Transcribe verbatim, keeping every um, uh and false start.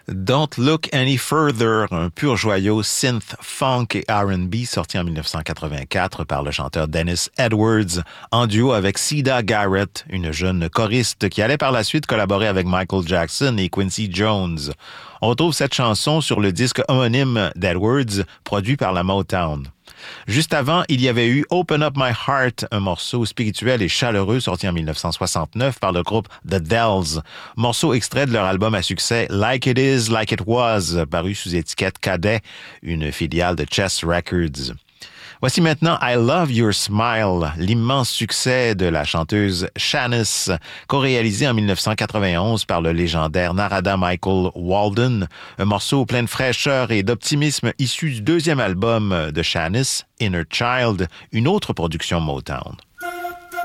Don't Look Any Further, un pur joyau synth, funk et R and B sorti en dix-neuf cent quatre-vingt-quatre par le chanteur Dennis Edwards en duo avec Sida Garrett, une jeune choriste qui allait par la suite collaborer avec Michael Jackson et Quincy Jones. On retrouve cette chanson sur le disque homonyme d'Edwards, produit par la Motown. Juste avant, il y avait eu Open Up My Heart, un morceau spirituel et chaleureux sorti en dix-neuf cent soixante-neuf par le groupe The Dells, morceau extrait de leur album à succès Like It Is, Like It Was, paru sous étiquette Cadet, une filiale de Chess Records. Voici maintenant I Love Your Smile, l'immense succès de la chanteuse Shanice, co-réalisé en dix-neuf cent quatre-vingt-onze par le légendaire Narada Michael Walden, un morceau plein de fraîcheur et d'optimisme issu du deuxième album de Shanice, Inner Child, une autre production Motown.